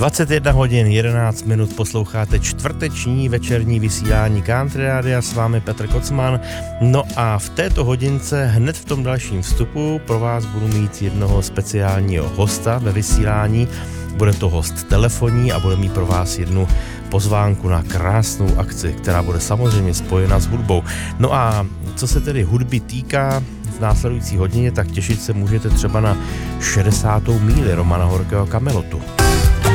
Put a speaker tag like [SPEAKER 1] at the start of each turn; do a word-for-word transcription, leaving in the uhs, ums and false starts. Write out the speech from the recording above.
[SPEAKER 1] dvacet jedna hodin jedenáct minut posloucháte čtvrteční večerní vysílání Country Rádia, s vámi Petr Kocman. No a v této hodince hned v tom dalším vstupu pro vás budu mít jednoho speciálního hosta ve vysílání. Bude to host telefonní a bude mít pro vás jednu pozvánku na krásnou akci, která bude samozřejmě spojena s hudbou. No a co se tedy hudby týká v následující hodině, tak těšit se můžete třeba na šedesátou míli Romana Horkého Kamelotu.